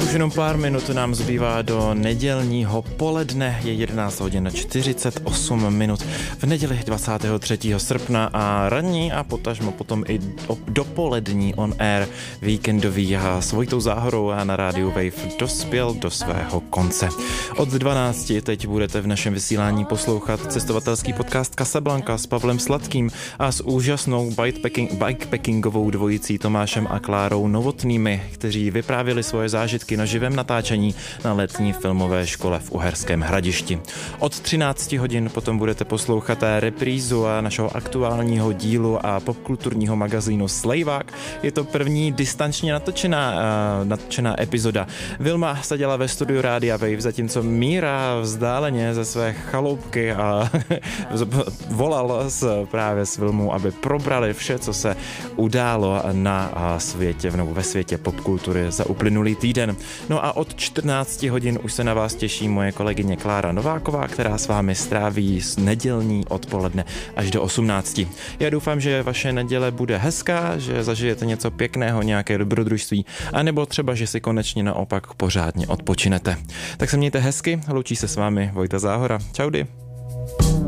Už jenom pár minut nám zbývá do nedělního poledne, je 11 hodin 48 minut v neděli 23. srpna a ranní a potažmo potom i dopolední on air víkendový a s Vojtou Záhorou a na rádiu Wave dospěl do svého konce. Od 12 teď budete v našem vysílání poslouchat cestovatelský podcast Casablanca s Pavlem Sladkým a s úžasnou bikepackingovou dvojicí Tomášem a Klárou Novotnými, kteří vyprávěli svoje zážitky na živém natáčení na letní filmové škole v Uherském Hradišti. Od 13 hodin potom budete poslouchat reprízu našeho aktuálního dílu a popkulturního magazínu Slejvák. Je to první distančně natočená epizoda. Vilma seděla ve studiu Rádia Wave, zatímco Míra vzdáleně ze své chaloupky a volal právě s Vilmou, aby probrali vše, co se událo na světě, nebo ve světě popkultury za uplynulý týden. No a od 14 hodin už se na vás těší moje kolegyně Klára Nováková, která s vámi stráví nedělní odpoledne až do 18. Já doufám, že vaše neděle bude hezká, že zažijete něco pěkného, nějaké dobrodružství, anebo třeba, že si konečně naopak pořádně odpočinete. Tak se mějte hezky, loučí se s vámi Vojta Záhora. Čaudy.